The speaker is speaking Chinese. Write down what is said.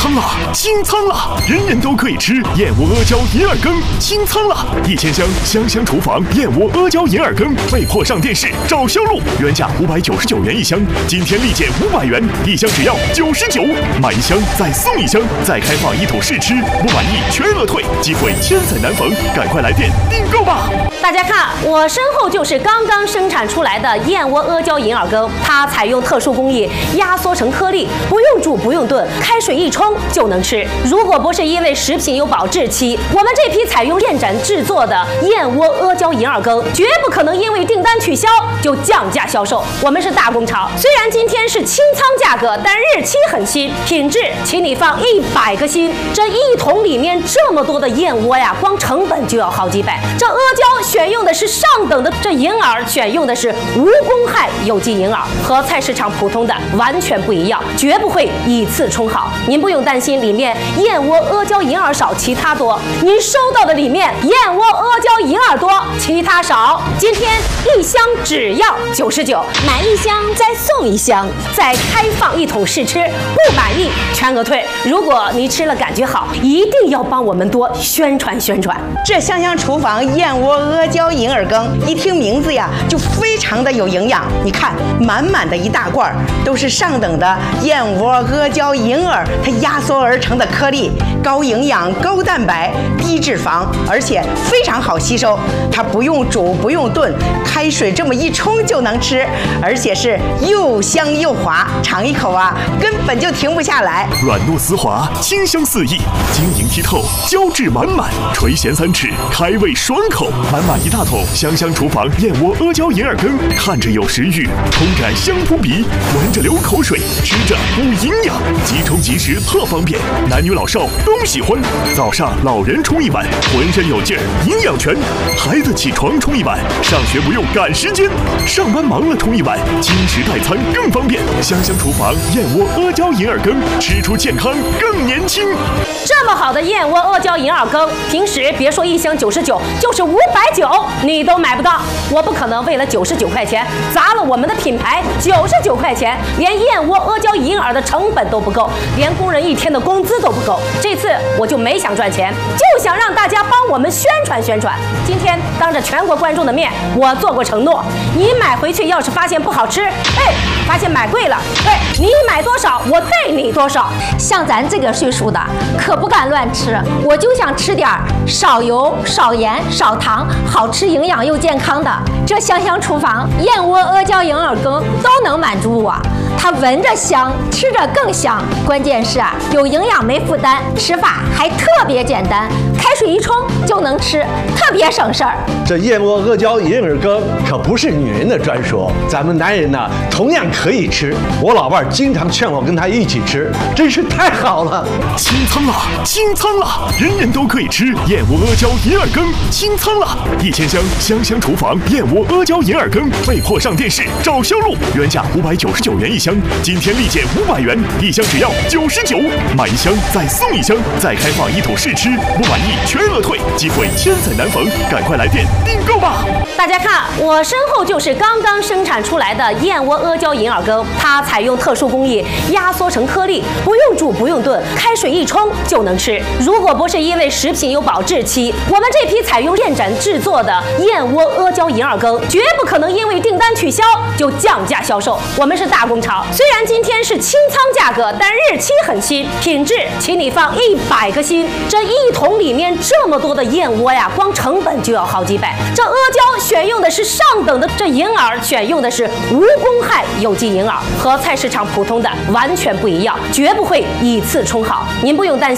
仓了，清仓了！人人都可以吃燕窝阿胶银耳羹，清仓了！1000箱香香厨房燕窝阿胶银耳羹被迫上电视，找销路，原价599元一箱，今天立减500元，一箱只要99，买一箱再送一箱，再开放一桶试吃，不满意全额退，机会千载难逢，赶快来电订购吧！ 大家看，我身后就是刚刚生产出来的燕窝阿胶银耳羹，它采用特殊工艺压缩成颗粒，不用煮不用炖，开水一冲就能吃。如果不是因为食品有保质期，我们这批采用炼盏制作的燕窝阿胶银耳羹，绝不可能因为订单取消就降价销售。我们是大工厂，虽然今天是清仓价格，但日期很新，品质请你放100个心。这一桶里面这么多的燕窝呀，光成本就要好几百。这阿胶选用的是上等的，这银耳选用的是无公害有机银耳，和菜市场普通的完全不一样，绝不会以次充好。您不用担心里面燕窝阿胶银耳少，其他多。您收到的里面燕窝阿胶银耳多，其他少。今天一箱只要99，买一箱再送一箱，再开放一桶试吃，不满意全额退。如果你吃了感觉好，一定要帮我们多宣传宣传。 这香香厨房燕窝阿胶银耳羹，一听名字呀就非常的有营养。你看，满满的一大罐都是上等的燕窝阿胶银耳，它压缩而成的颗粒，高营养、高蛋白、低脂肪，而且非常好吸收。它不用煮不用炖，开水这么一冲就能吃，而且是又香又滑，尝一口啊根本就停不下来。 软糯丝滑，清香四溢，晶莹剔透，胶质满满，垂涎3尺，开胃爽口。满满一大桶香香厨房燕窝阿胶银耳羹，看着有食欲，冲感香扑鼻，闻着流口水，吃着补营养，即冲即食特方便，男女老少都喜欢。早上老人冲一碗，浑身有劲儿，营养全；孩子起床冲一碗，上学不用赶时间；上班忙了冲一碗，轻食代餐更方便。香香厨房燕窝阿胶银耳羹，吃出健康更年轻。 这么好的燕窝阿胶银耳羹，平时别说一箱99，就是590你都买不到。我不可能为了99块钱砸了我们的品牌，99块钱连燕窝阿胶银耳的成本都不够，连工人1天的工资都不够。这次我就没想赚钱，就想让大家帮我们宣传宣传。今天当着全国观众的面，我做过承诺，你买回去要是发现不好吃，发现买贵了，你买多少我对你多少。 像咱这个岁数的可不敢乱吃，我就想吃点少油少盐少糖，好吃营养又健康的。这香香厨房燕窝阿胶银耳羹都能满足我，它闻着香，吃着更香，关键是有营养没负担，吃法还特别简单，开水一冲就能吃，特别省事儿。 这燕窝阿胶银耳羹可不是女人的专属，咱们男人呢同样可以吃。我老伴经常劝我跟他一起吃，真是太好了。 清仓了，清仓了！人人都可以吃燕窝阿胶银耳羹，清仓了！1000箱香香厨房燕窝阿胶银耳羹被迫上电视，找销路，原价599元一箱，今天立减500元，一箱只要99，买一箱再送一箱，再开放一桶试吃，不满意全额退，机会千载难逢，赶快来电订购吧！ 大家看，我身后就是刚刚生产出来的燕窝阿胶银耳羹，它采用特殊工艺压缩成颗粒，不用煮不用炖，开水一冲就能吃。如果不是因为食品有保质期，我们这批采用炼盏制作的燕窝阿胶银耳羹，绝不可能因为订单取消就降价销售。我们是大工厂，虽然今天是清仓价格，但日期很新，品质请你放100个心。这一桶里面这么多的燕窝呀，光成本就要好几百。这阿胶选用的是上等的，这银耳选用的是无公害有机银耳，和菜市场普通的完全不一样，绝不会以次充好。您不用担心